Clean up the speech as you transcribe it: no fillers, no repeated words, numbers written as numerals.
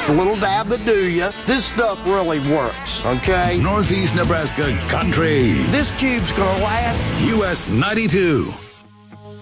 a little dab to do ya. This stuff really works, okay? Northeast Nebraska Country. This cube's gonna last. US 92.